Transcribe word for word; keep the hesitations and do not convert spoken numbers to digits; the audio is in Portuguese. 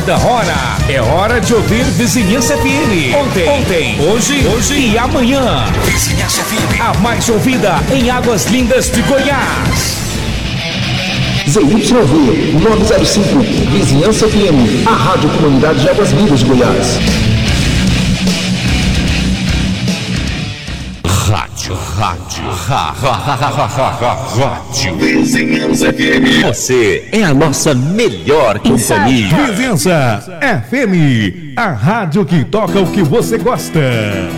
da hora. É hora de ouvir Vizinhança F M. Ontem, ontem, hoje, hoje e amanhã. Vizinhança F M, a mais ouvida em Águas Lindas de Goiás. Z Y V nove zero cinco, Vizinhança F M, a rádio comunidade de Águas Lindas de Goiás. Rádio, rádio, ra, ra, ra, ra, ra, ra, rádio Vizinhança F M. Você é a nossa melhor companhia. Vizinhança F M, a rádio que toca o que você gosta.